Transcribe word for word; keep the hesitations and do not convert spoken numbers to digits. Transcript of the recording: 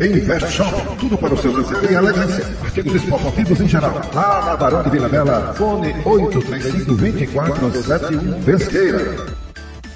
Invest Shop, tudo para o seu lazer e elegância. Artigos esportivos em geral. Lá na Barão de Vila Bela, fone oito três cinco, dois quatro sete um, Pesqueira.